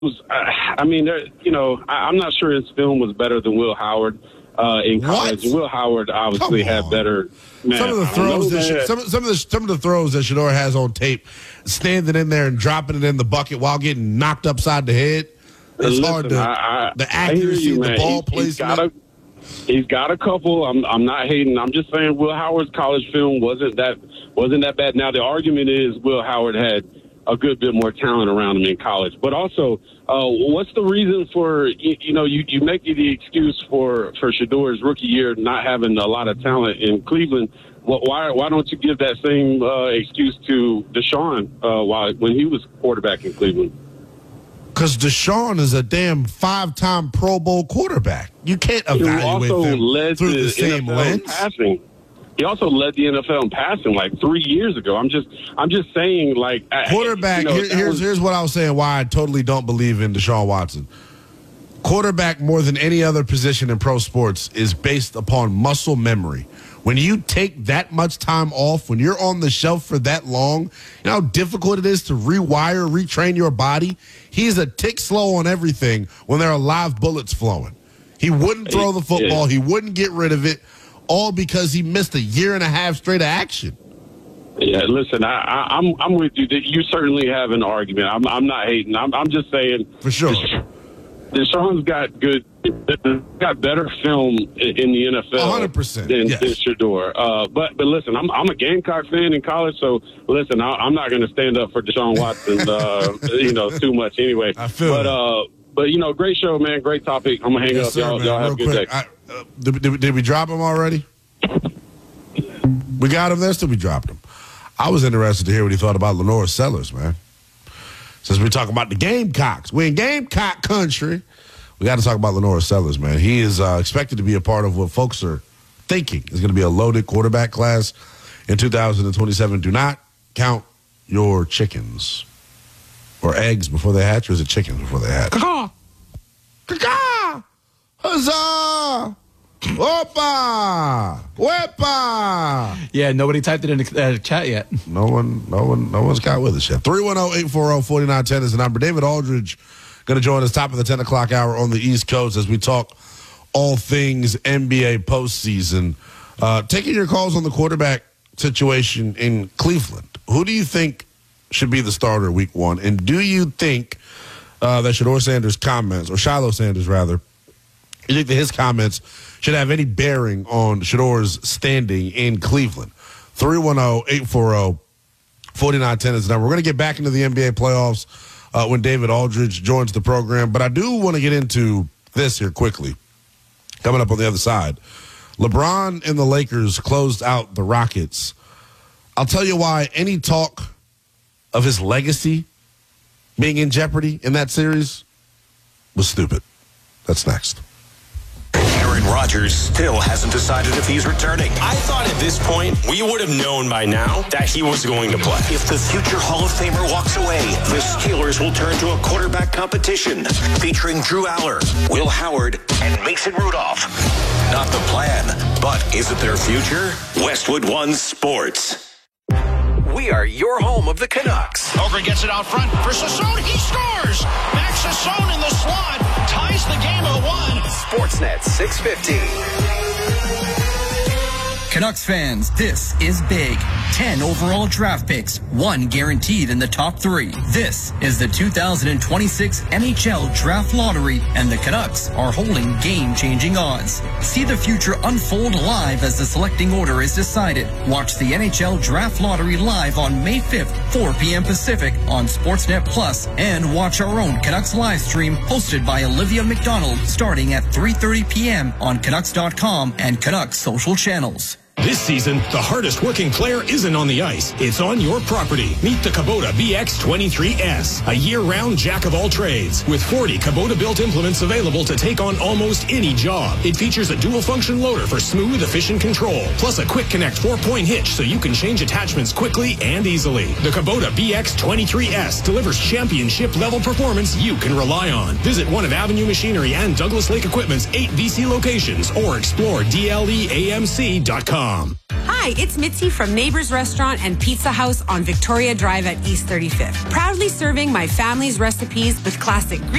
I mean, I'm not sure his film was better than Will Howard in college. What? Will Howard obviously had better. Man, some of the throws that Shedeur has on tape, standing in there and dropping it in the bucket while getting knocked upside the head. It's hard to the accuracy of the ball placement. He's got a couple. I'm not hating. I'm just saying Will Howard's college film wasn't that bad. Now the argument is Will Howard had a good bit more talent around him in college. But also, what's the reason for, you make the excuse for Shedeur's rookie year not having a lot of talent in Cleveland. Why don't you give that same excuse to Deshaun when he was quarterback in Cleveland? Because Deshaun is a damn 5-time Pro Bowl quarterback. You can't evaluate them through the same lens. Passing. He also led the NFL in passing like 3 years ago. I'm just saying, like, quarterback. Here's what I was saying. Why I totally don't believe in Deshaun Watson. Quarterback, more than any other position in pro sports, is based upon muscle memory. When you take that much time off, when you're on the shelf for that long, you know how difficult it is to retrain your body? He's a tick slow on everything when there are live bullets flowing. He wouldn't throw the football. He wouldn't get rid of it, all because he missed 1.5 years straight of action. Yeah, listen, I'm with you. You certainly have an argument. I'm not hating. I'm just saying. For sure. Deshaun's got better film in the NFL 100%, than Shedeur. But listen, I'm a Gamecock fan in college, so listen, I'm not going to stand up for Deshaun Watson, too much anyway. I feel But great show, man. Great topic. I'm gonna hang up. Sir, y'all have a good day. Did we drop him already? We got him there. Still, we dropped him. I was interested to hear what he thought about Lenore Sellers, man. Since we're talking about the Gamecocks, we're in Gamecock country. We got to talk about Lenore Sellers, man. He is expected to be a part of what folks are thinking is going to be a loaded quarterback class in 2027. Do not count your chickens or eggs before they hatch, or is it chickens before they hatch? Caw! Caw! Huzzah! Opa! Wepa! Yeah, nobody typed it in the chat yet. No one's got with us yet. 310-840-4910 is the number. David Aldridge going to join us top of the 10 o'clock hour on the East Coast as we talk all things NBA postseason. Taking your calls on the quarterback situation in Cleveland. Who do you think should be the starter week one? And do you think that Shedeur Sanders' comments, or Shiloh Sanders rather, you think that his comments should have any bearing on Shedeur's standing in Cleveland? 310-840-4910 is the number. We're going to get back into the NBA playoffs when David Aldridge joins the program. But I do want to get into this here quickly. Coming up on the other side, LeBron and the Lakers closed out the Rockets. I'll tell you why any talk of his legacy being in jeopardy in that series was stupid. That's next. Aaron Rodgers still hasn't decided if he's returning. I thought at this point we would have known by now that he was going to play. If the future Hall of Famer walks away, the Steelers will turn to a quarterback competition featuring Drew Aller, Will Howard, and Mason Rudolph. Not the plan, but is it their future? Westwood One Sports. We are your home of the Canucks. Ogre gets it out front for Sassone. He scores! Max Sassone in the slot ties the game at 1. Sportsnet 650. Canucks fans, this is big. 10 overall draft picks, 1 guaranteed in the top 3. This is the 2026 NHL Draft Lottery, and the Canucks are holding game-changing odds. See the future unfold live as the selecting order is decided. Watch the NHL Draft Lottery live on May 5th, 4 p.m. Pacific on Sportsnet Plus, and watch our own Canucks live stream hosted by Olivia McDonald starting at 3:30 p.m. on Canucks.com and Canucks social channels. This season, the hardest working player isn't on the ice. It's on your property. Meet the Kubota BX23S, a year-round jack-of-all-trades. With 40 Kubota-built implements available to take on almost any job. It features a dual-function loader for smooth, efficient control, plus a quick-connect 4-point hitch so you can change attachments quickly and easily. The Kubota BX23S delivers championship-level performance you can rely on. Visit one of Avenue Machinery and Douglas Lake Equipment's 8 BC locations or explore DLEAMC.com. Hi, Hi, it's Mitzi from Neighbors Restaurant and Pizza House on Victoria Drive at East 35th. Proudly serving my family's recipes with classic